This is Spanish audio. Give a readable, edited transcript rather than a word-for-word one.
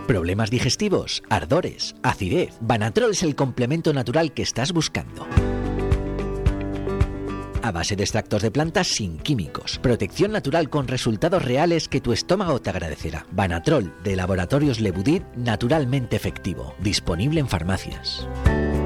¿Problemas digestivos? ¿Ardores? ¿Acidez? Banatrol es el complemento natural que estás buscando. A base de extractos de plantas sin químicos. Protección natural con resultados reales que tu estómago te agradecerá. Banatrol de Laboratorios Le Boudid, naturalmente efectivo. Disponible en farmacias.